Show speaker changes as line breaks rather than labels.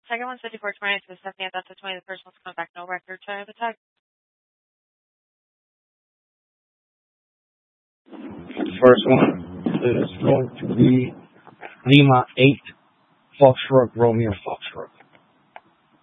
Second one, 5420 to Stephanie at Delta 20. The first one's coming back, no record. Try the tag.
The first one is going to be Lima 8, Foxtrot Romeo Fox.